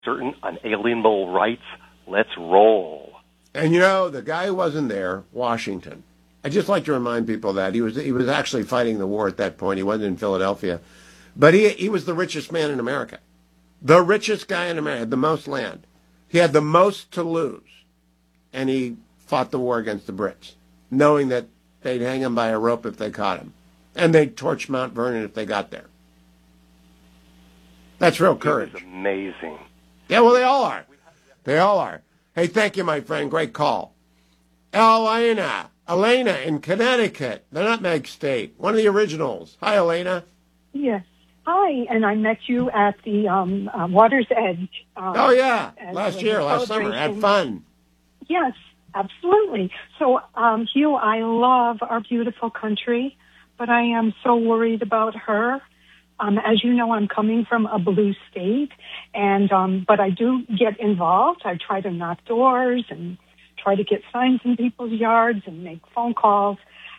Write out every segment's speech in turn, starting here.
certain unalienable rights. Let's roll. And, you know, the guy who wasn't there, Washington, I just like to remind people that he was actually fighting the war at that point. He wasn't in Philadelphia. But he was the richest man in America. The richest guy in America, had the most land. He had the most to lose. And he fought the war against the Brits, knowing that they'd hang him by a rope if they caught him. And they'd torch Mount Vernon if they got there. That's real courage. It's amazing. Yeah, well, they all are. They all are. Hey, thank you, my friend. Great call. Elena in Connecticut, the Nutmeg State, one of the originals. Hi, Elena. Yes. Hi, and I met you at the Water's Edge. Oh, yeah, last summer. Had fun. Yes, absolutely. So, Hugh, I love our beautiful country, but I am so worried about her. As you know, I'm coming from a blue state, and but I do get involved. I try to knock doors and try to get signs in people's yards and make phone calls.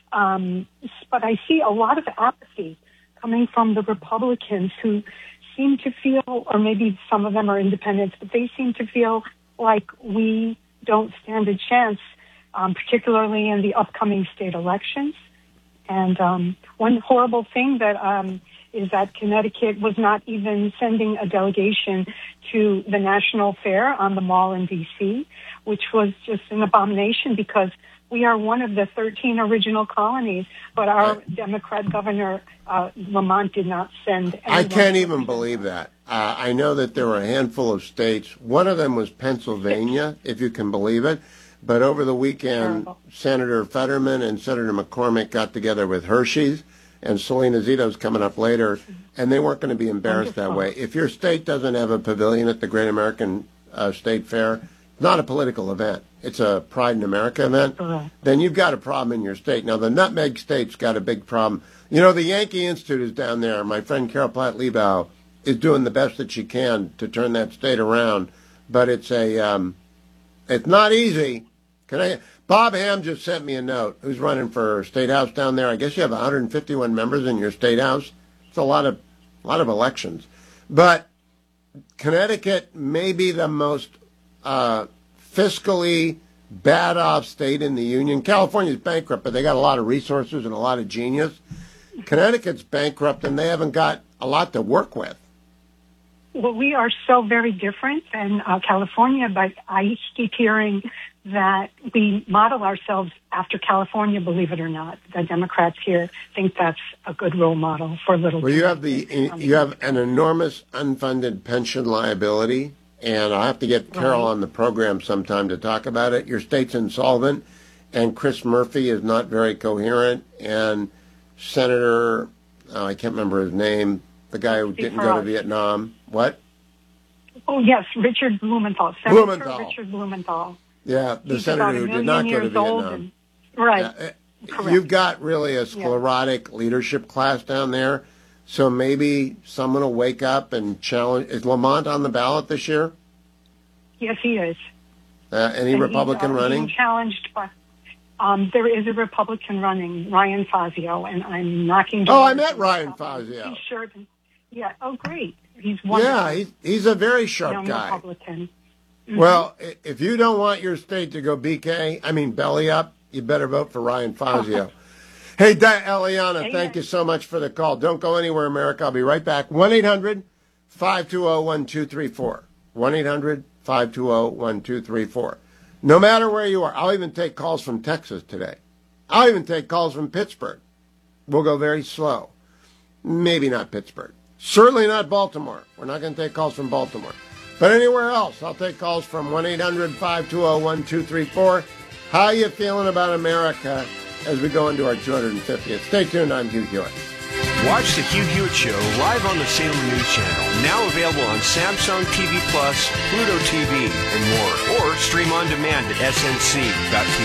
But I see a lot of apathy coming from the Republicans who seem to feel, or maybe some of them are independents, but they seem to feel like we don't stand a chance, particularly in the upcoming state elections. And one horrible thing that is that Connecticut was not even sending a delegation to the National Fair on the Mall in D.C., which was just an abomination because we are one of the 13 original colonies, but our Democrat governor, Lamont, did not send anyone. I can't even believe that. I know that there were a handful of states. One of them was Pennsylvania, if you can believe it. But over the weekend, Senator Fetterman and Senator McCormick got together with Hershey's, and Selena Zito's coming up later, and they weren't going to be embarrassed that way. If your state doesn't have a pavilion at the Great American State Fair, it's not a political event. It's a Pride in America event. Then you've got a problem in your state. Now, the Nutmeg State's got a big problem. You know, the Yankee Institute is down there. My friend Carol Platt-Liebau is doing the best that she can to turn that state around, but it's not easy. Bob Ham just sent me a note. Who's running for State House down there? I guess you have 151 members in your State House. It's a lot of elections. But Connecticut may be the most fiscally bad-off state in the Union. California's bankrupt, but they got a lot of resources and a lot of genius. Connecticut's bankrupt, and they haven't got a lot to work with. Well, we are so very different than California, but I keep hearing that we model ourselves after California, believe it or not. The Democrats here think that's a good role model for little. Well, you have an enormous unfunded pension liability, and I'll have to get Carol on the program sometime to talk about it. Your state's insolvent, and Chris Murphy is not very coherent, and Senator, I can't remember his name, the guy who didn't go to Vietnam. What? Oh, yes, Richard Blumenthal. Senator Richard Blumenthal. Yeah, the senator who did not go to Vietnam. Right. You've got really a sclerotic leadership class down there, so maybe someone will wake up and challenge. Is Lamont on the ballot this year? Yes, he is. Any Republican running? Being challenged by. There is a Republican running, Ryan Fazio, and I'm knocking doors. Oh, I met Ryan Fazio. He's sure. Yeah. Oh, great. He's wonderful. Yeah, he's a very sharp young guy. Republican. Mm-hmm. Well, if you don't want your state to go belly up, you better vote for Ryan Fazio. Hey, Eliana, thank you so much for the call. Don't go anywhere, America. I'll be right back. 1-800-520-1234. 1-800-520-1234. No matter where you are. I'll even take calls from Texas today. I'll even take calls from Pittsburgh. We'll go very slow. Maybe not Pittsburgh. Certainly not Baltimore. We're not going to take calls from Baltimore. But anywhere else, I'll take calls from 1-800-520-1234. How are you feeling about America as we go into our 250th? Stay tuned. I'm Hugh Hewitt. Watch the Hugh Hewitt Show live on the Salem News Channel, now available on Samsung TV Plus, Pluto TV, and more. Or stream on demand at snc.tv.